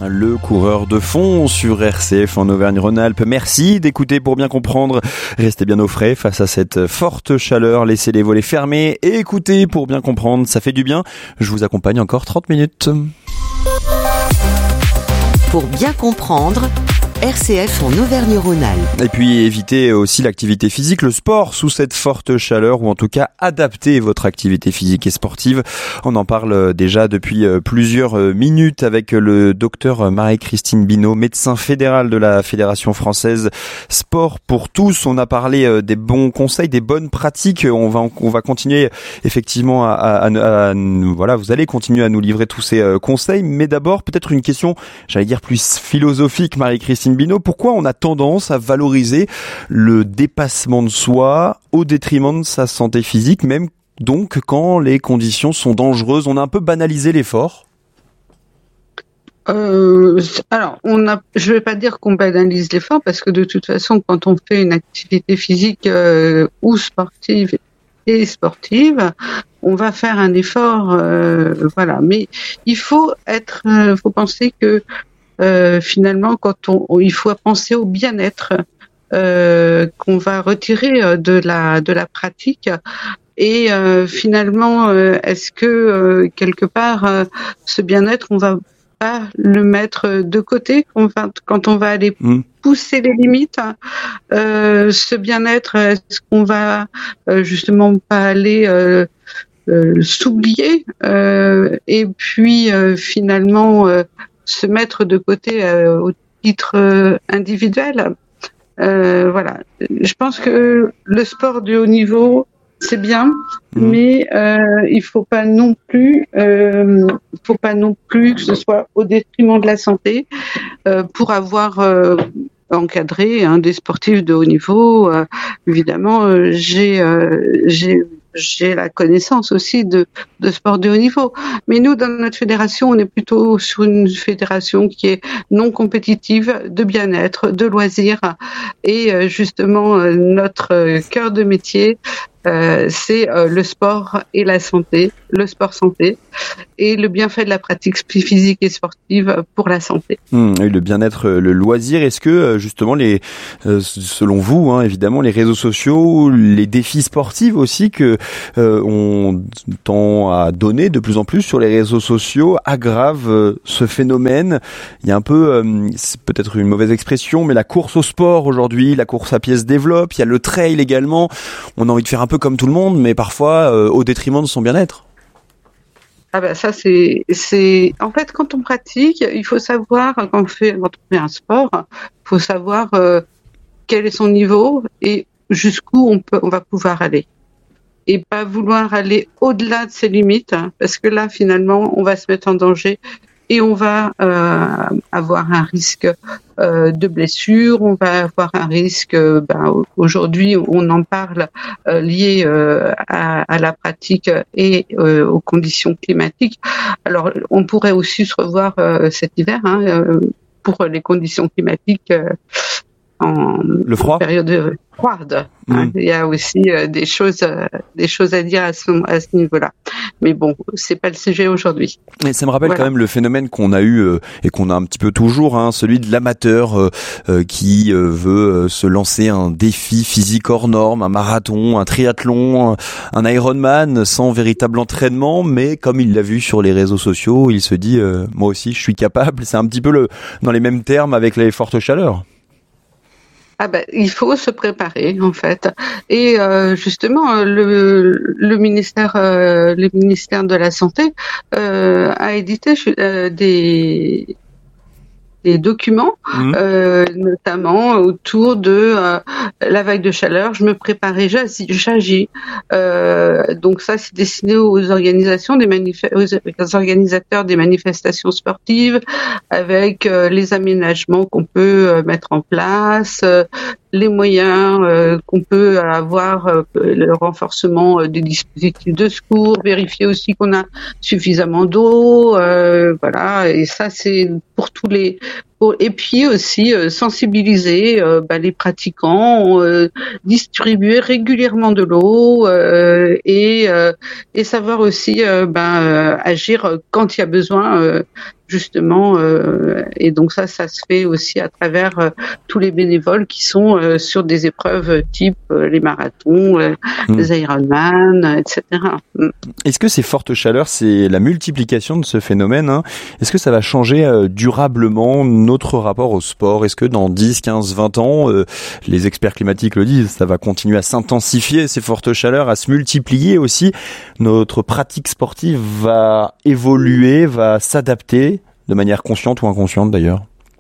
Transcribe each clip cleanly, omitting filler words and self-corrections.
Le coureur de fond sur RCF en Auvergne-Rhône-Alpes. Merci d'écouter pour bien comprendre. Restez bien au frais face à cette forte chaleur. Laissez les volets fermés et écoutez pour bien comprendre. Ça fait du bien. Je vous accompagne encore 30 minutes. Pour bien comprendre, RCF en Auvergne-Rhône-Alpes. Et puis évitez aussi l'activité physique, le sport sous cette forte chaleur, ou en tout cas adaptez votre activité physique et sportive. On en parle déjà depuis plusieurs minutes avec le docteur Marie-Christine Binot, médecin fédéral de la Fédération française Sport pour tous. On a parlé des bons conseils, des bonnes pratiques. On va continuer effectivement voilà, vous allez continuer à nous livrer tous ces conseils. Mais d'abord, peut-être une question, j'allais dire plus philosophique, Marie-Christine Binot, pourquoi on a tendance à valoriser le dépassement de soi au détriment de sa santé physique, même donc quand les conditions sont dangereuses? On a un peu banalisé l'effort. Alors, je vais pas dire qu'on banalise l'effort, parce que de toute façon, quand on fait une activité physique ou sportive, on va faire un effort, voilà. Mais il faut penser que finalement, il faut penser au bien-être qu'on va retirer de la pratique. Et finalement, est-ce que quelque part, ce bien-être, on va pas le mettre de côté quand on va aller pousser les limites, ce bien-être, est-ce qu'on va justement pas aller s'oublier et puis finalement se mettre de côté au titre individuel. Voilà. Je pense que le sport de haut niveau, c'est bien, mais il faut pas non plus que ce soit au détriment de la santé. Pour avoir encadré des sportifs de haut niveau, évidemment, j'ai la connaissance aussi de sport de haut niveau. Mais nous, dans notre fédération, on est plutôt sur une fédération qui est non compétitive, de bien-être, de loisirs. Et justement, notre cœur de métier, c'est le sport et la santé, le sport santé et le bienfait de la pratique physique et sportive pour la santé. Et le bien-être, le loisir, est-ce que justement selon vous, évidemment, les réseaux sociaux, les défis sportifs aussi que on tend à donner de plus en plus sur les réseaux sociaux aggravent ce phénomène? Il y a un peu, c'est peut-être une mauvaise expression, mais la course au sport aujourd'hui, la course à pied se développe, il y a le trail également. On a envie de faire un peu comme tout le monde, mais parfois au détriment de son bien-être. Ah ben ça c'est en fait, quand on pratique, il faut savoir, quand on fait un sport, il faut savoir quel est son niveau et jusqu'où on va pouvoir aller, et pas vouloir aller au-delà de ses limites, parce que là finalement on va se mettre en danger et on va avoir un risque de blessure, on va avoir un risque, aujourd'hui on en parle, lié à la pratique et aux conditions climatiques. Alors on pourrait aussi se revoir cet hiver pour les conditions climatiques le froid, période froide. Il y a aussi des choses à dire à ce niveau-là. Mais bon, c'est pas le sujet aujourd'hui. Et ça me rappelle quand même le phénomène qu'on a eu et qu'on a un petit peu toujours, celui de l'amateur qui veut se lancer un défi physique hors norme, un marathon, un triathlon, un Ironman sans véritable entraînement, mais comme il l'a vu sur les réseaux sociaux, il se dit moi aussi je suis capable. C'est un petit peu dans les mêmes termes avec les fortes chaleurs. Il faut se préparer en fait, et justement le ministère de la Santé a édité des documents, notamment autour de la vague de chaleur. Je me préparais, j'agis. Donc ça, c'est destiné aux organisateurs des manifestations sportives, avec les aménagements qu'on peut mettre en place, les moyens qu'on peut avoir, le renforcement des dispositifs de secours, vérifier aussi qu'on a suffisamment d'eau, voilà. Et ça, c'est pour Et puis aussi sensibiliser les pratiquants, distribuer régulièrement de l'eau et savoir aussi agir quand il y a besoin justement, et donc ça se fait aussi à travers tous les bénévoles qui sont sur des épreuves type les marathons, les Ironman, etc. Est-ce que ces fortes chaleurs, c'est la multiplication de ce phénomène, hein? Est-ce que ça va changer durablement notre rapport au sport? Est-ce que dans 10, 15, 20 ans, les experts climatiques le disent, ça va continuer à s'intensifier, ces fortes chaleurs, à se multiplier aussi? Notre pratique sportive va évoluer, va s'adapter de manière consciente ou inconsciente d'ailleurs?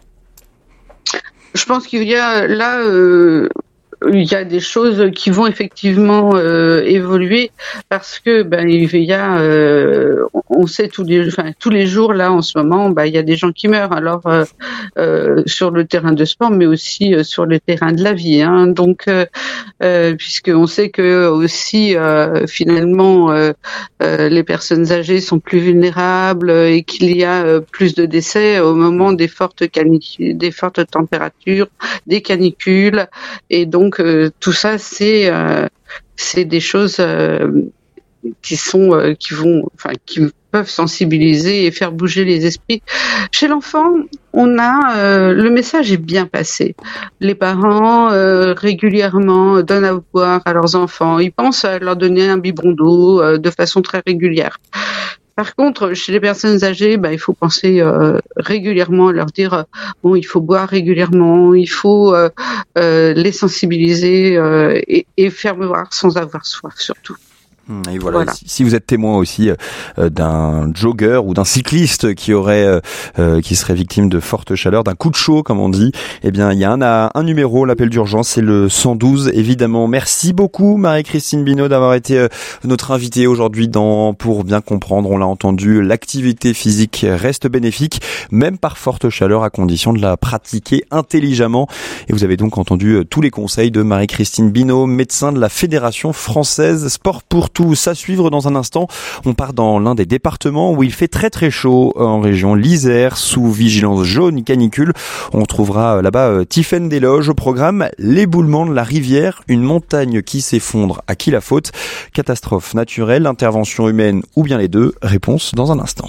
Je pense qu'il y a là il y a des choses qui vont effectivement évoluer parce que il y a on sait tous les jours là en ce moment il y a des gens qui meurent alors sur le terrain de sport mais aussi sur le terrain de la vie, hein. Donc puisque on sait que aussi finalement les personnes âgées sont plus vulnérables et qu'il y a plus de décès au moment des fortes températures, des canicules, et donc tout ça c'est des choses qui peuvent sensibiliser et faire bouger les esprits. Chez l'enfant, on a le message est bien passé. Les parents régulièrement donnent à boire à leurs enfants. Ils pensent à leur donner un biberon d'eau de façon très régulière. Par contre, chez les personnes âgées, il faut penser régulièrement à leur dire il faut boire régulièrement, il faut les sensibiliser et faire boire sans avoir soif surtout. Et voilà. Si vous êtes témoin aussi d'un jogger ou d'un cycliste qui serait victime de fortes chaleurs, d'un coup de chaud comme on dit, eh bien il y a un numéro, l'appel d'urgence, c'est le 112 évidemment. Merci beaucoup Marie-Christine Binot d'avoir été notre invitée aujourd'hui Pour bien comprendre. On l'a entendu, l'activité physique reste bénéfique même par forte chaleur à condition de la pratiquer intelligemment. Et vous avez donc entendu tous les conseils de Marie-Christine Binot, médecin de la Fédération française Sport pour tous. À suivre dans un instant, on part dans l'un des départements où il fait très très chaud, en région l'Isère, sous vigilance jaune canicule. On trouvera là-bas Tiffaine Desloges au programme, l'éboulement de la rivière, une montagne qui s'effondre, à qui la faute? Catastrophe naturelle, intervention humaine ou bien les deux? Réponse dans un instant.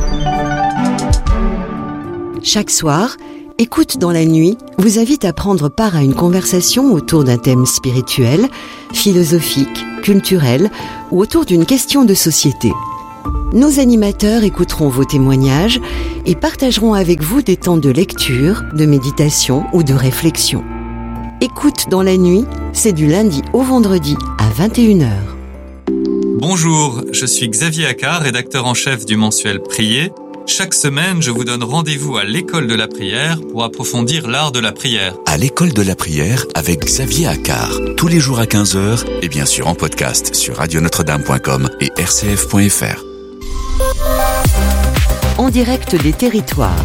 Chaque soir, Écoute dans la nuit vous invite à prendre part à une conversation autour d'un thème spirituel, philosophique, culturel ou autour d'une question de société. Nos animateurs écouteront vos témoignages et partageront avec vous des temps de lecture, de méditation ou de réflexion. Écoute dans la nuit, c'est du lundi au vendredi à 21h. Bonjour, je suis Xavier Accard, rédacteur en chef du mensuel Prier. Chaque semaine, je vous donne rendez-vous à l'école de la prière pour approfondir l'art de la prière. À l'école de la prière avec Xavier Accard, tous les jours à 15h et bien sûr en podcast sur radionotre-dame.com et rcf.fr. En direct des territoires.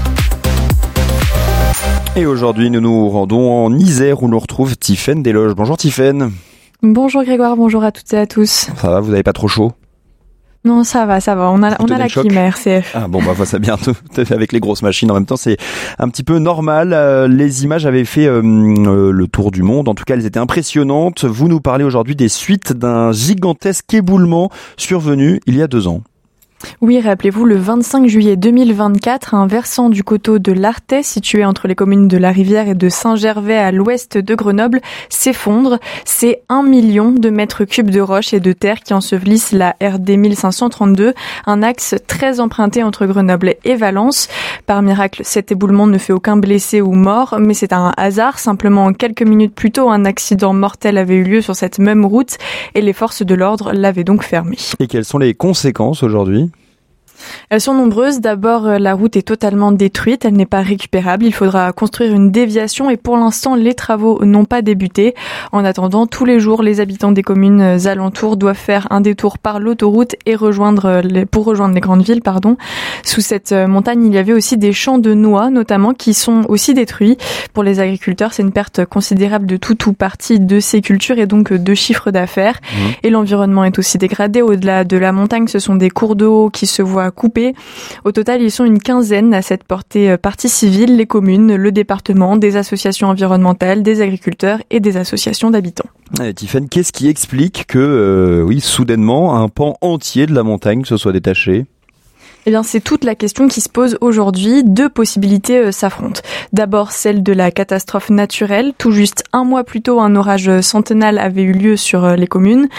Et aujourd'hui, nous nous rendons en Isère où l'on retrouve Tiffaine Desloges. Bonjour Tiffaine. Bonjour Grégoire, bonjour à toutes et à tous. Ça va, vous n'avez pas trop chaud ? Non, ça va, on a la clim à RCF. Ah bon, ça bien, avec les grosses machines en même temps, c'est un petit peu normal. Les images avaient fait le tour du monde, en tout cas elles étaient impressionnantes. Vous nous parlez aujourd'hui des suites d'un gigantesque éboulement survenu il y a 2 ans. Oui, rappelez-vous, le 25 juillet 2024, un versant du coteau de l'Artais, situé entre les communes de La Rivière et de Saint-Gervais à l'ouest de Grenoble, s'effondre. C'est 1 million de mètres cubes de roches et de terre qui ensevelissent la RD 1532, un axe très emprunté entre Grenoble et Valence. Par miracle, cet éboulement ne fait aucun blessé ou mort, mais c'est un hasard. Simplement, quelques minutes plus tôt, un accident mortel avait eu lieu sur cette même route et les forces de l'ordre l'avaient donc fermé. Et quelles sont les conséquences aujourd'hui ? Elles sont nombreuses. D'abord, la route est totalement détruite, elle n'est pas récupérable. Il faudra construire une déviation et pour l'instant, les travaux n'ont pas débuté. En attendant, tous les jours, les habitants des communes alentours doivent faire un détour par l'autoroute et pour rejoindre les grandes villes. Sous cette montagne, il y avait aussi des champs de noix, notamment, qui sont aussi détruits. Pour les agriculteurs, c'est une perte considérable de tout ou partie de ces cultures et donc de chiffre d'affaires. Et l'environnement est aussi dégradé. Au-delà de la montagne, ce sont des cours d'eau qui se voient à couper. Au total, ils sont une quinzaine à s'être portés partie civile, les communes, le département, des associations environnementales, des agriculteurs et des associations d'habitants. Tiffany, qu'est-ce qui explique que, soudainement, un pan entier de la montagne se soit détaché ? Eh bien, c'est toute la question qui se pose aujourd'hui. Deux possibilités s'affrontent. D'abord, celle de la catastrophe naturelle. Tout juste un mois plus tôt, un orage centennal avait eu lieu sur les communes.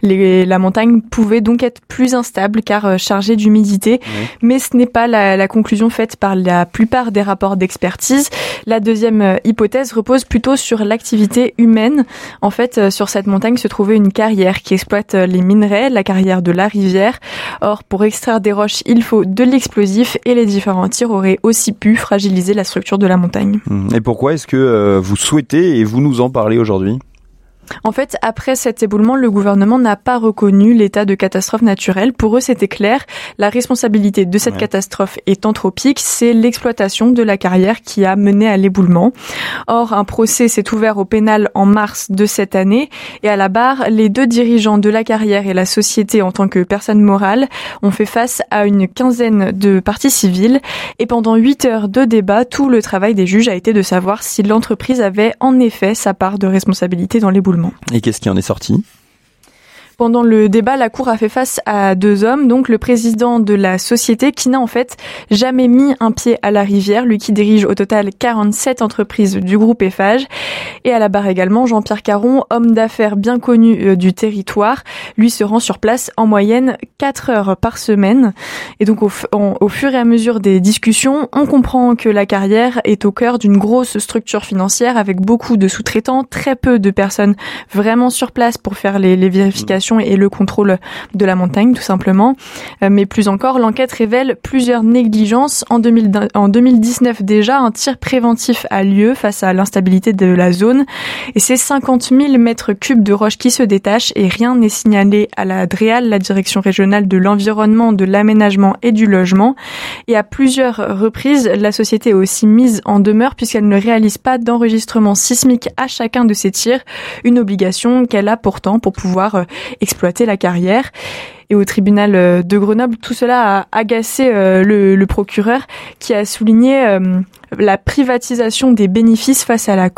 La montagne pouvait donc être plus instable car chargée d'humidité. Oui. Mais ce n'est pas la conclusion faite par la plupart des rapports d'expertise. La deuxième hypothèse repose plutôt sur l'activité humaine. En fait, sur cette montagne se trouvait une carrière qui exploite les minerais, la carrière de la rivière. Or, pour extraire des roches, il faut de l'explosif et les différents tirs auraient aussi pu fragiliser la structure de la montagne. Et pourquoi est-ce que vous souhaitez et vous nous en parlez aujourd'hui ? En fait, après cet éboulement, le gouvernement n'a pas reconnu l'état de catastrophe naturelle. Pour eux, c'était clair. La responsabilité de cette catastrophe est anthropique. C'est l'exploitation de la carrière qui a mené à l'éboulement. Or, un procès s'est ouvert au pénal en mars de cette année. Et à la barre, les deux dirigeants de la carrière et la société en tant que personne morale ont fait face à une quinzaine de parties civiles. Et pendant 8 heures de débat, tout le travail des juges a été de savoir si l'entreprise avait en effet sa part de responsabilité dans l'éboulement. Et qu'est-ce qui en est sorti ? Pendant le débat, la Cour a fait face à deux hommes, donc le président de la société qui n'a en fait jamais mis un pied à la rivière, lui qui dirige au total 47 entreprises du groupe Eiffage, et à la barre également Jean-Pierre Caron, homme d'affaires bien connu du territoire, lui se rend sur place en moyenne 4 heures par semaine. Et donc au fur et à mesure des discussions, on comprend que la carrière est au cœur d'une grosse structure financière avec beaucoup de sous-traitants, très peu de personnes vraiment sur place pour faire les vérifications et le contrôle de la montagne, tout simplement. Mais plus encore, l'enquête révèle plusieurs négligences. En 2019 déjà, un tir préventif a lieu face à l'instabilité de la zone. Et c'est 50 000 mètres cubes de roches qui se détachent et rien n'est signalé à la DREAL, la Direction régionale de l'environnement, de l'aménagement et du logement. Et à plusieurs reprises, la société est aussi mise en demeure puisqu'elle ne réalise pas d'enregistrement sismique à chacun de ses tirs, une obligation qu'elle a pourtant pour pouvoir exploiter la carrière. Et au tribunal de Grenoble, tout cela a agacé le procureur qui a souligné la privatisation des bénéfices face à la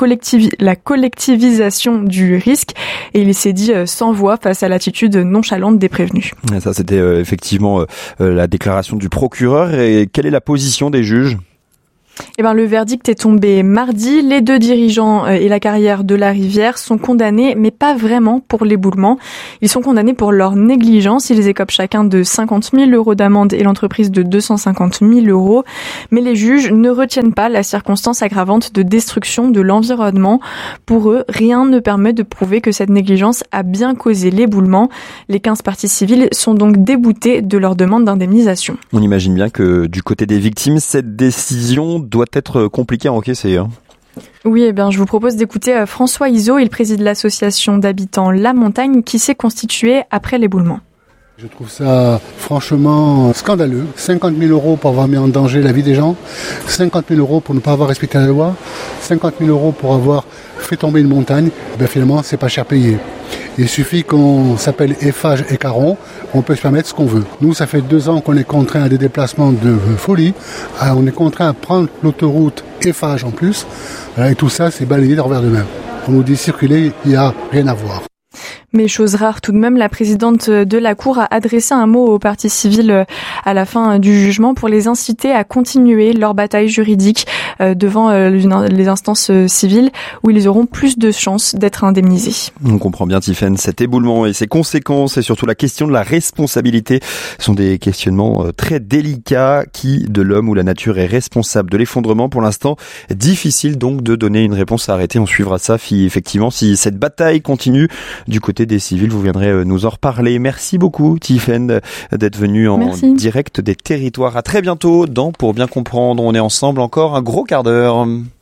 collectivisation du risque. Et il s'est dit sans voix face à l'attitude nonchalante des prévenus. Et ça, c'était effectivement la déclaration du procureur. Et quelle est la position des juges ? Eh ben, le verdict est tombé mardi. Les deux dirigeants et la carrière de la rivière sont condamnés, mais pas vraiment pour l'éboulement. Ils sont condamnés pour leur négligence. Ils écopent chacun de 50 000 euros d'amende et l'entreprise de 250 000 euros. Mais les juges ne retiennent pas la circonstance aggravante de destruction de l'environnement. Pour eux, rien ne permet de prouver que cette négligence a bien causé l'éboulement. Les 15 parties civiles sont donc déboutées de leur demande d'indemnisation. On imagine bien que du côté des victimes, cette décision doit être compliqué à encaisser. Oui, eh bien, je vous propose d'écouter François Izot. Il préside l'association d'habitants La Montagne qui s'est constituée après l'éboulement. Je trouve ça franchement scandaleux. 50 000 euros pour avoir mis en danger la vie des gens, 50 000 euros pour ne pas avoir respecté la loi, 50 000 euros pour avoir fait tomber une montagne. Finalement, c'est pas cher payé. Il suffit qu'on s'appelle Eiffage et Caron, on peut se permettre ce qu'on veut. Nous, ça fait 2 ans qu'on est contraint à des déplacements de folie. On est contraint à prendre l'autoroute Eiffage en plus. Et tout ça, c'est balayé d'un revers de main. On nous dit circuler, il n'y a rien à voir. Mais chose rare tout de même, la présidente de la Cour a adressé un mot aux parties civiles à la fin du jugement pour les inciter à continuer leur bataille juridique devant les instances civiles où ils auront plus de chances d'être indemnisés. On comprend bien, Tiffany, cet éboulement et ses conséquences et surtout la question de la responsabilité sont des questionnements très délicats. Qui de l'homme ou la nature est responsable de l'effondrement? Pour l'instant, difficile donc de donner une réponse arrêtée. On suivra ça effectivement si cette bataille continue du côté des civils. Vous viendrez nous en reparler. Merci beaucoup, Tiffany, d'être venue en direct des territoires. À très bientôt dans Pour bien comprendre. On est ensemble encore un gros quart d'heure.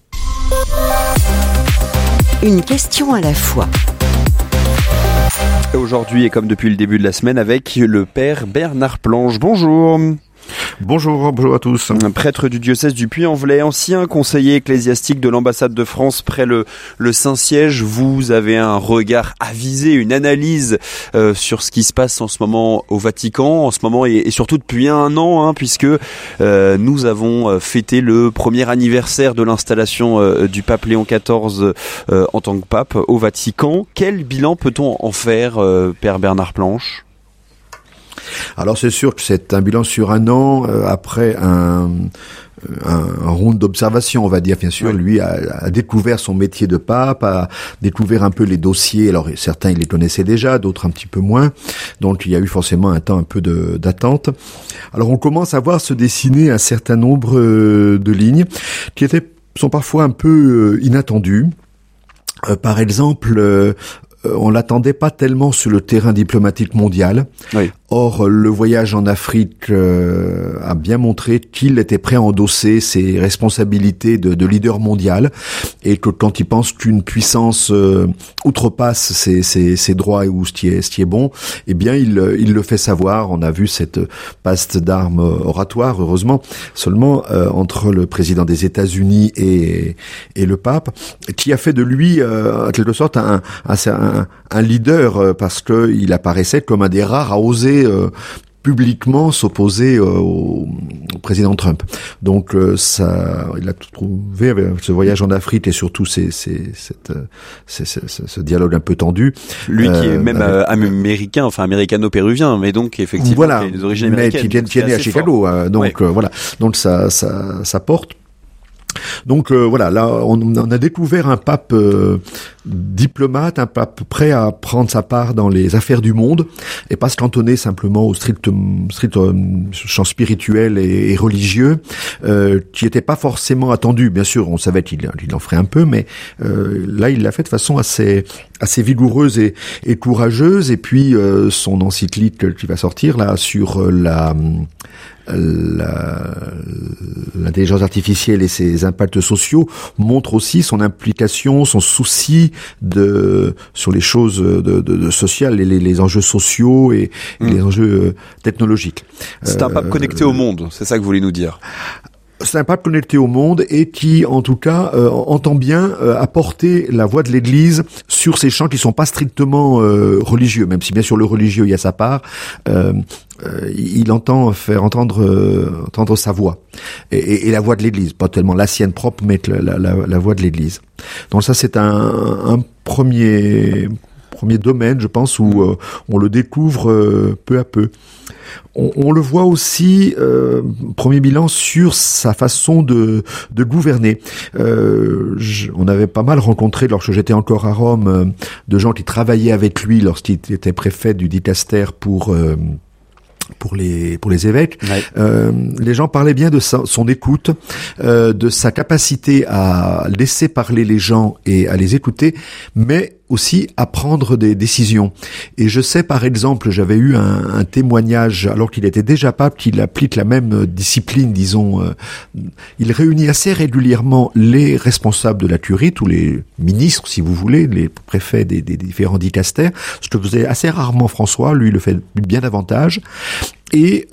Une question à la fois. Aujourd'hui, et comme depuis le début de la semaine, avec le père Bernard Planche. Bonjour. Bonjour à tous. Prêtre du diocèse du Puy-en-Velay, ancien conseiller ecclésiastique de l'ambassade de France près le Saint-Siège, vous avez un regard avisé, une analyse sur ce qui se passe en ce moment au Vatican, en ce moment et surtout depuis un an, puisque nous avons fêté le premier anniversaire de l'installation du pape Léon XIV en tant que pape au Vatican. Quel bilan peut-on en faire, Père Bernard Planche ? Alors c'est sûr que c'est un bilan sur un an après un round d'observation, on va dire. Bien sûr, lui a découvert son métier de pape, a découvert un peu les dossiers. Alors certains il les connaissaient déjà, d'autres un petit peu moins. Donc il y a eu forcément un temps un peu d'attente. Alors on commence à voir se dessiner un certain nombre de lignes qui sont parfois un peu inattendues. Par exemple, on l'attendait pas tellement sur le terrain diplomatique mondial. Oui. Or, le voyage en Afrique a bien montré qu'il était prêt à endosser ses responsabilités de leader mondial, et que quand il pense qu'une puissance outrepasse ses droits ou ce qui est bon, eh bien il le fait savoir. On a vu cette passe d'armes oratoire, heureusement, seulement entre le président des États-Unis et le pape, qui a fait de lui en quelque sorte un leader, parce que il apparaissait comme un des rares à oser publiquement s'opposer au président Trump. Donc il a trouvé avec ce voyage en Afrique et surtout ce dialogue un peu tendu. Lui qui est même américain, enfin américano-péruvien, mais donc effectivement voilà, qui a des origines américaines. Mais qui est né à Chicago, voilà. Donc ça porte. Donc voilà, là on a découvert un pape diplomate, un pape prêt à prendre sa part dans les affaires du monde et pas se cantonner simplement au strict champ spirituel et religieux, qui était pas forcément attendu. Bien sûr, on savait qu'il en ferait un peu, mais là il l'a fait de façon assez vigoureuse et courageuse. Et puis son encyclique qui va sortir là sur l'intelligence artificielle et ses impacts sociaux montre aussi son implication, son souci sur les choses de sociales, les enjeux sociaux et les enjeux technologiques. C'est un pape connecté au monde, c'est ça que vous voulez nous dire? C'est un pape connecté au monde et qui, en tout cas, entend bien apporter la voix de l'Église sur ces champs qui sont pas strictement religieux, même si bien sûr le religieux y a sa part. Il entend faire entendre sa voix et la voix de l'Église, pas tellement la sienne propre, mais la voix de l'Église. Donc ça, c'est un premier domaine, je pense, où on le découvre peu à peu. On le voit aussi, premier bilan, sur sa façon de gouverner. On avait pas mal rencontré, lorsque j'étais encore à Rome, de gens qui travaillaient avec lui lorsqu'il était préfet du dicaster pour les évêques. Ouais. Les gens parlaient bien de son écoute, de sa capacité à laisser parler les gens et à les écouter, mais aussi à prendre des décisions. Et je sais, par exemple, j'avais eu un témoignage, alors qu'il était déjà pape, qu'il applique la même discipline, disons. Il réunit assez régulièrement les responsables de la curie, tous les ministres, si vous voulez, les préfets des différents dicastères, ce que faisait assez rarement François, lui le fait bien davantage. Et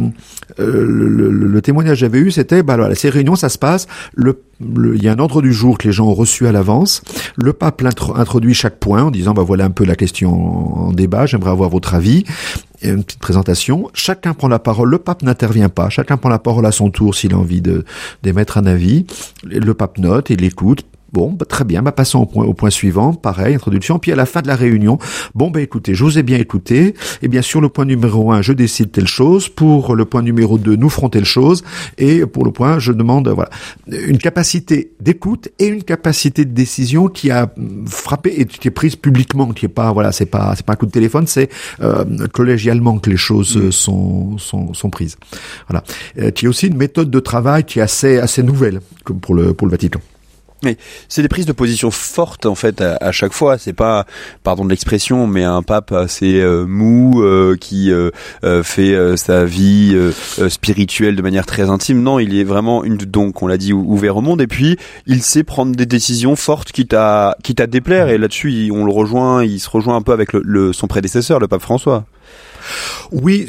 le témoignage que j'avais eu, c'était, ces réunions, ça se passe, il y a un ordre du jour que les gens ont reçu à l'avance, le pape introduit chaque point en disant, voilà un peu la question en débat, j'aimerais avoir votre avis, et une petite présentation, chacun prend la parole, le pape n'intervient pas, chacun prend la parole à son tour s'il a envie d'émettre un avis, le pape note et l'écoute. Bon, très bien, passons au point suivant, pareil, introduction, puis à la fin de la réunion, écoutez, je vous ai bien écouté, et bien sûr, le point numéro 1, je décide telle chose, pour le point numéro 2, nous ferons telle chose, et pour le point, je demande, une capacité d'écoute et une capacité de décision qui a frappé et qui est prise publiquement, qui est pas, c'est pas un coup de téléphone, c'est collégialement que les choses sont prises. Voilà. Qui est aussi une méthode de travail qui est assez nouvelle pour le Vatican. Mais c'est des prises de position fortes en fait à chaque fois. C'est pas, pardon de l'expression, mais un pape assez mou qui fait sa vie spirituelle de manière très intime. Non, il est vraiment donc on l'a dit ouvert au monde. Et puis il sait prendre des décisions fortes quitte à déplaire. Et là-dessus, il se rejoint un peu avec son prédécesseur, le pape François. Oui,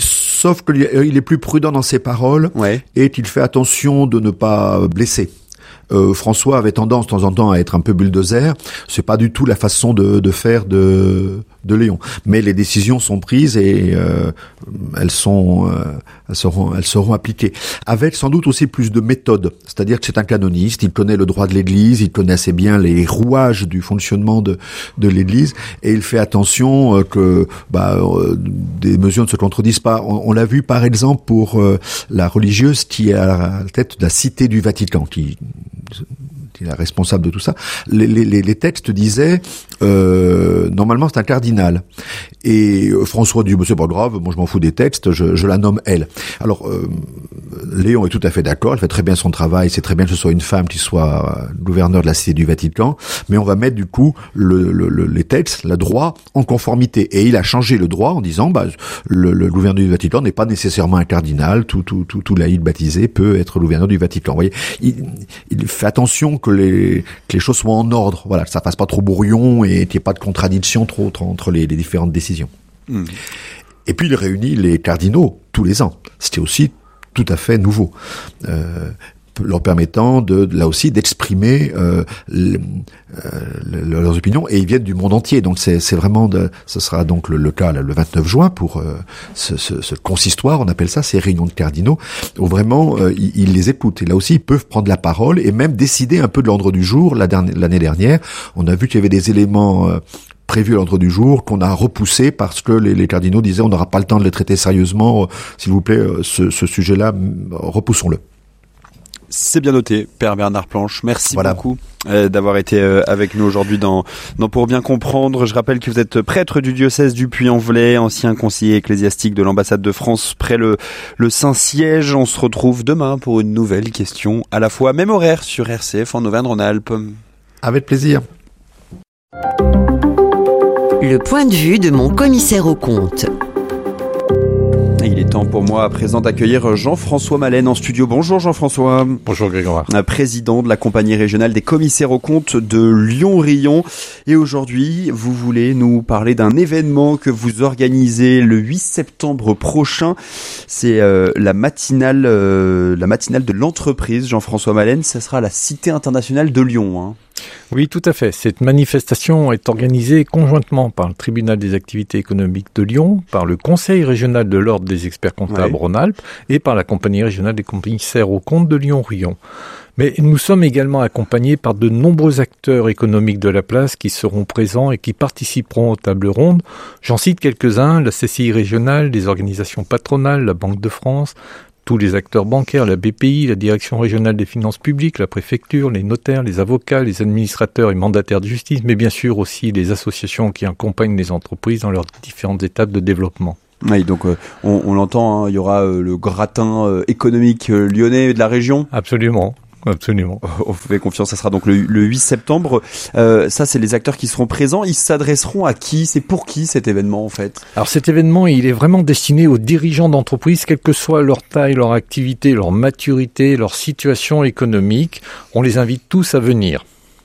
sauf qu'il est plus prudent dans ses paroles et qu'il fait attention de ne pas blesser. François avait tendance de temps en temps à être un peu bulldozer. C'est pas du tout la façon de faire de Léon. Mais les décisions sont prises et elles seront appliquées. Avec sans doute aussi plus de méthode. C'est-à-dire que c'est un canoniste, il connaît le droit de l'Église, il connaît assez bien les rouages du fonctionnement de l'Église et il fait attention que des mesures ne se contredisent pas. On l'a vu par exemple pour la religieuse qui est à la tête de la Cité du Vatican, qui est la responsable de tout ça. Les textes disaient normalement c'est un cardinal et François dit c'est pas grave, moi je m'en fous des textes, je la nomme elle. Alors Léon est tout à fait d'accord, elle fait très bien son travail, c'est très bien que ce soit une femme qui soit gouverneur de la Cité du Vatican, mais on va mettre du coup les textes, le droit en conformité. Et il a changé le droit en disant le gouverneur du Vatican n'est pas nécessairement un cardinal, tout laïc baptisé peut être le gouverneur du Vatican. Vous voyez, il fait attention que les choses soient en ordre, voilà, que ça fasse pas trop brouillon et qu'il n'y ait pas de contradiction trop entre les différentes décisions. Et puis il réunit les cardinaux tous les ans. C'était aussi tout à fait nouveau, leur permettant là aussi d'exprimer leurs opinions, et ils viennent du monde entier. Donc c'est vraiment ce sera donc le cas le 29 juin pour ce consistoire, on appelle ça, ces réunions de cardinaux où vraiment ils les écoutent. Et là aussi ils peuvent prendre la parole et même décider un peu de l'ordre du jour. L'année dernière, on a vu qu'il y avait des éléments prévu à l'ordre du jour, qu'on a repoussé parce que les cardinaux disaient on n'aura pas le temps de les traiter sérieusement, s'il vous plaît, ce sujet-là, repoussons-le. C'est bien noté, Père Bernard Planche. Merci beaucoup d'avoir été avec nous aujourd'hui dans Pour bien comprendre. Je rappelle que vous êtes prêtre du diocèse du Puy-en-Velay, ancien conseiller ecclésiastique de l'ambassade de France près le Saint-Siège. On se retrouve demain pour une nouvelle question, à la fois même horaire sur RCF en Auvergne-Rhône-Alpes. Avec plaisir. Le point de vue de mon commissaire aux comptes. Il est temps pour moi à présent d'accueillir Jean-François Malène en studio. Bonjour Jean-François. Bonjour Grégoire. Président de la compagnie régionale des commissaires aux comptes de Lyon-Rion. Et aujourd'hui, vous voulez nous parler d'un événement que vous organisez le 8 septembre prochain. C'est la matinale de l'entreprise. Jean-François Malène, ça sera à la Cité internationale de Lyon, hein. Oui, tout à fait. Cette manifestation est organisée conjointement par le Tribunal des activités économiques de Lyon, par le Conseil régional de l'Ordre des experts comptables Rhône-Alpes et par la Compagnie régionale des commissaires aux comptes de Lyon-Rion. Mais nous sommes également accompagnés par de nombreux acteurs économiques de la place qui seront présents et qui participeront aux tables rondes. J'en cite quelques-uns, la CCI régionale, les organisations patronales, la Banque de France, tous les acteurs bancaires, la BPI, la Direction régionale des finances publiques, la préfecture, les notaires, les avocats, les administrateurs et mandataires de justice, mais bien sûr aussi les associations qui accompagnent les entreprises dans leurs différentes étapes de développement. Oui, donc on l'entend, hein, il y aura le gratin économique lyonnais de la région. Absolument. Absolument. On vous fait confiance, ça sera donc le 8 septembre. Ça, c'est les acteurs qui seront présents. Ils s'adresseront à qui ? C'est pour qui cet événement en fait ? Alors cet événement, il est vraiment destiné aux dirigeants d'entreprise, quelle que soit leur taille, leur activité, leur maturité, leur situation économique. On les invite tous à venir.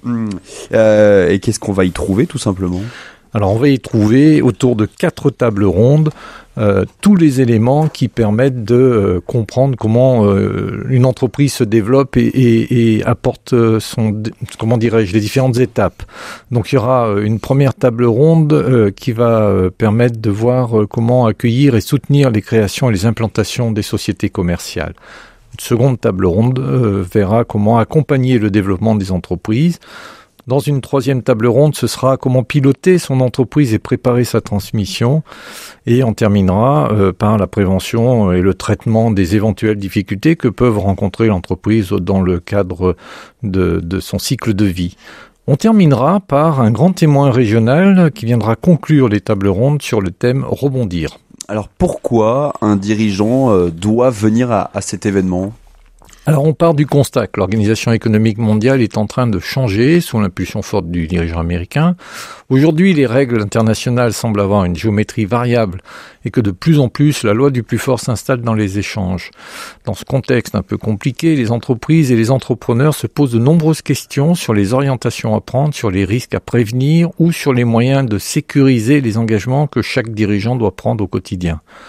Et qu'est-ce qu'on va y trouver tout simplement ? Alors on va y trouver autour de 4 tables rondes tous les éléments qui permettent de comprendre comment une entreprise se développe et apporte les différentes étapes. Donc il y aura une première table ronde qui va permettre de voir comment accueillir et soutenir les créations et les implantations des sociétés commerciales. Une seconde table ronde verra comment accompagner le développement des entreprises. Dans une troisième table ronde, ce sera comment piloter son entreprise et préparer sa transmission. Et on terminera par la prévention et le traitement des éventuelles difficultés que peuvent rencontrer l'entreprise dans le cadre de son cycle de vie. On terminera par un grand témoin régional qui viendra conclure les tables rondes sur le thème « Rebondir ». Alors pourquoi un dirigeant doit venir à cet événement ? Alors on part du constat que l'Organisation économique mondiale est en train de changer sous l'impulsion forte du dirigeant américain. Aujourd'hui, les règles internationales semblent avoir une géométrie variable et que de plus en plus, la loi du plus fort s'installe dans les échanges. Dans ce contexte un peu compliqué, les entreprises et les entrepreneurs se posent de nombreuses questions sur les orientations à prendre, sur les risques à prévenir ou sur les moyens de sécuriser les engagements que chaque dirigeant doit prendre au quotidien.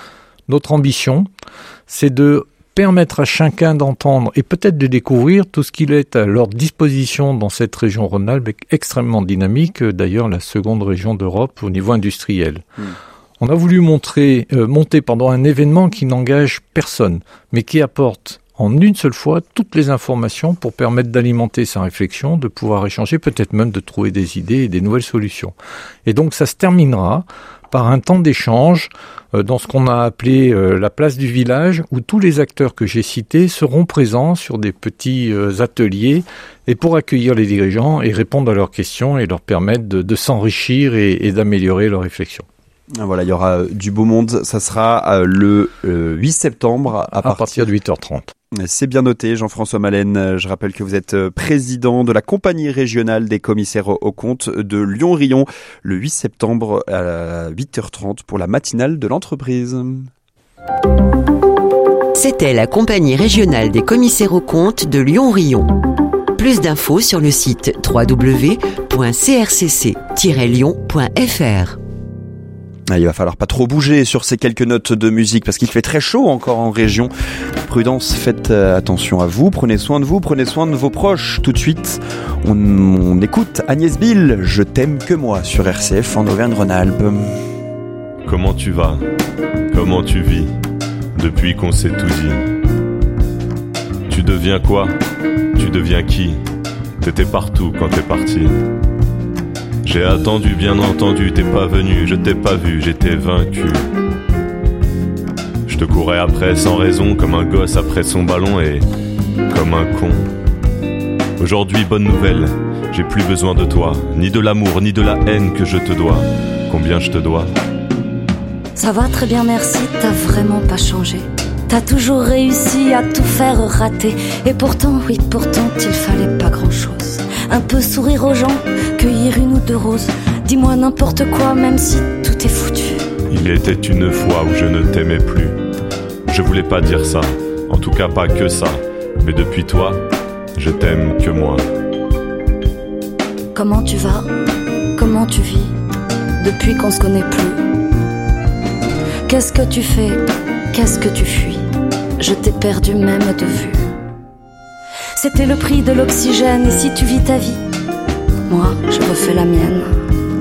Notre ambition, c'est de permettre à chacun d'entendre et peut-être de découvrir tout ce qu'il est à leur disposition dans cette région Rhône-Alpes extrêmement dynamique, d'ailleurs la seconde région d'Europe au niveau industriel. On a voulu monter un événement qui n'engage personne, mais qui apporte en une seule fois toutes les informations pour permettre d'alimenter sa réflexion, de pouvoir échanger, peut-être même de trouver des idées et des nouvelles solutions. Et donc ça se terminera par un temps d'échange dans ce qu'on a appelé la place du village, où tous les acteurs que j'ai cités seront présents sur des petits ateliers et pour accueillir les dirigeants et répondre à leurs questions et leur permettre de s'enrichir et d'améliorer leur réflexion. Voilà, il y aura du beau monde. Ça sera le 8 septembre à partir de 8h30. C'est bien noté, Jean-François Malène. Je rappelle que vous êtes président de la compagnie régionale des commissaires aux comptes de Lyon-Rion le 8 septembre à 8h30 pour la matinale de l'entreprise. C'était la compagnie régionale des commissaires aux comptes de Lyon-Rion. Plus d'infos sur le site www.crcc-lyon.fr. Il va falloir pas trop bouger sur ces quelques notes de musique parce qu'il fait très chaud encore en région. Prudence, faites attention à vous, prenez soin de vous, prenez soin de vos proches. Tout de suite, on écoute Agnès Bill, Je t'aime que moi sur RCF en Auvergne-Rhône-Alpes. Comment tu vas ? Comment tu vis ? Depuis qu'on s'est tout dit. Tu deviens quoi ? Tu deviens qui ? T'étais partout quand t'es parti. J'ai attendu, bien entendu, t'es pas venu, je t'ai pas vu, j'étais vaincu. Je te courais après sans raison, comme un gosse après son ballon et comme un con. Aujourd'hui, bonne nouvelle, j'ai plus besoin de toi, ni de l'amour, ni de la haine que je te dois. Combien je te dois ? Ça va très bien, merci, t'as vraiment pas changé. T'as toujours réussi à tout faire rater. Et pourtant, oui, pourtant, il fallait pas grand-chose. Un peu sourire aux gens, cueillir une ou deux roses. Dis-moi n'importe quoi, même si tout est foutu. Il était une fois où je ne t'aimais plus. Je voulais pas dire ça, en tout cas pas que ça. Mais depuis toi, je t'aime que moi. Comment tu vas ? Comment tu vis ? Depuis qu'on se connaît plus. Qu'est-ce que tu fais ? Qu'est-ce que tu fuis ? Je t'ai perdu même de vue. C'était le prix de l'oxygène, et si tu vis ta vie, moi je refais la mienne.